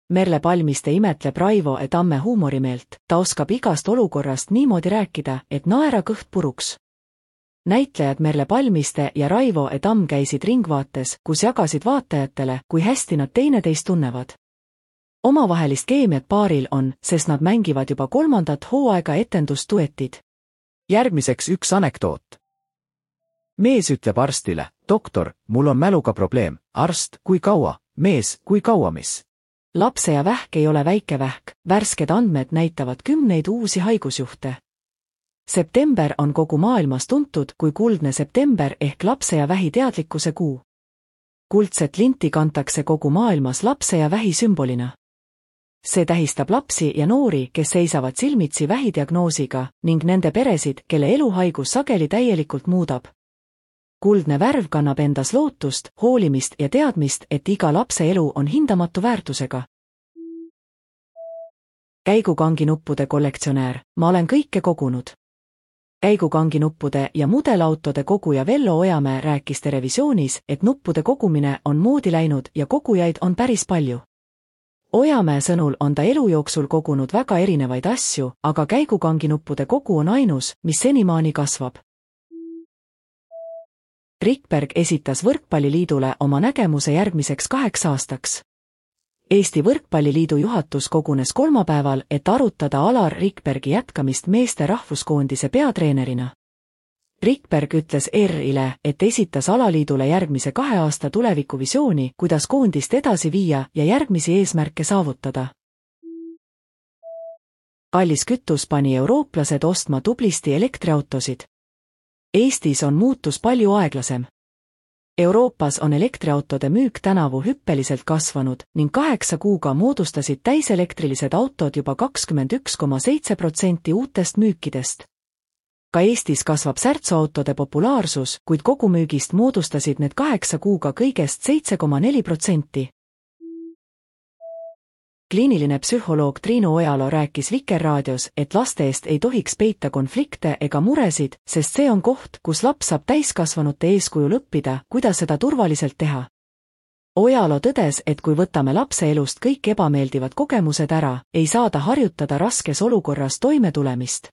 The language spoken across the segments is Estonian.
Merle Palmiste imetleb Raivo E. Tamme huumorimeelt, ta oskab igast olukorrast niimoodi rääkida, et naera kõht puruks. Näitlejad Merle Palmiste ja Raivo E. Tamm käisid Ringvaates, kus jagasid vaatajatele, kui hästi nad teineteist tunnevad. Omavahelist keemiat paaril on, sest nad mängivad juba 3. hooaega etendusduetid. Järgmiseks üks anekdoot. Mees ütleb arstile, doktor, mul on mäluga probleem, arst, kui kaua, mees, kui kaua mis? Lapse ja vähk ei ole väike vähk, värsked andmed näitavad 10 uusi haigusjuhte. September on kogu maailmas tuntud kui kuldne september ehk lapse ja vähi teadlikkuse kuu. Kuldset linti kantakse kogu maailmas lapse ja vähi sümbolina. See tähistab lapsi ja noori, kes seisavad silmitsi vähidiagnoosiga, ning nende peresid, kelle eluhaigus sageli täielikult muudab. Kuldne värv kannab endas lootust, hoolimist ja teadmist, et iga lapse elu on hindamatu väärtusega. Käigukanginuppude kollektsionäär, ma olen kõike kogunud. Käigukanginuppude ja mudelautode koguja Vello Ojamäe rääkis Terevisioonis, et nuppude kogumine on moodi läinud ja kogujaid on päris palju. Ojamäe sõnul on ta elu jooksul kogunud väga erinevaid asju, aga käigukanginuppude kogu on ainus, mis senimaani kasvab. Rikberg esitas Võrkpalliliidule oma nägemuse järgmiseks 8 aastaks. Eesti Võrkpalliliidu juhatus kogunes kolmapäeval, et arutada Alar Rikbergi jätkamist meeste rahvuskoondise peatreenerina. Rikberg ütles ERR-ile, et esitas alaliidule järgmise 2 aasta tulevikuvisiooni, kuidas koondist edasi viia ja järgmisi eesmärke saavutada. Kallis kütus pani eurooplased ostma tublisti elektriautosid. Eestis on muutus palju aeglasem. Euroopas on elektriautode müük tänavu hüppeliselt kasvanud ning 8 kuuga moodustasid täiselektrilised autod juba 21,7% uutest müükidest. Ka Eestis kasvab särtsuautode populaarsus, kuid kogumüügist moodustasid need 8 kuuga kõigest 7,4%. Kliiniline psühholoog Triinu Ojalo rääkis Vikerraadios, et laste eest ei tohiks peita konflikte ega muresid, sest see on koht, kus laps saab täiskasvanute eeskujul õppida, kuidas seda turvaliselt teha. Ojalo tõdes, et kui võtame lapse elust kõik ebameeldivad kogemused ära, ei saa ta harjutada raskes olukorras toimetulemist.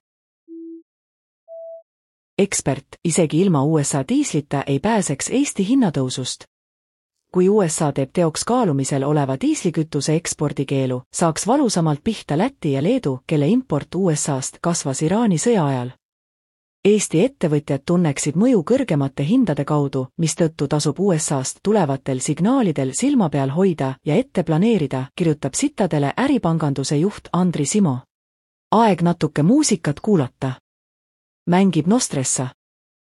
Ekspert, isegi ilma USA diislita ei pääseks Eesti hinnatõusust. Kui USA teeb teoks kaalumisel oleva diislikütuse ekspordikeelu, saaks valusamalt pihta Läti ja Leedu, kelle import USA-st kasvas Iraani sõja ajal. Eesti ettevõtjad tunneksid mõju kõrgemate hindade kaudu, mistõttu tasub USA-st tulevatel signaalidel silma peal hoida ja ette planeerida, kirjutab Citadele äripanganduse juht Andri Simo. Aeg natuke muusikat kuulata. Mängib Nostressa.